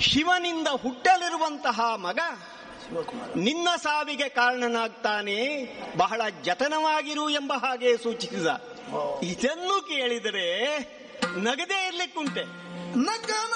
ಶಿವನಿಂದ ಹುಟ್ಟಲಿರುವಂತಹ ಮಗ ನಿನ್ನ ಸಾವಿಗೆ ಕಾರಣನಾಗ್ತಾನೆ, ಬಹಳ ಜತನವಾಗಿರು ಎಂಬ ಹಾಗೆ ಸೂಚಿಸಿದ. ಇದನ್ನು ಕೇಳಿದರೆ ನಗದೇ ಇರ್ಲಿಕ್ಕುಂಟೆ.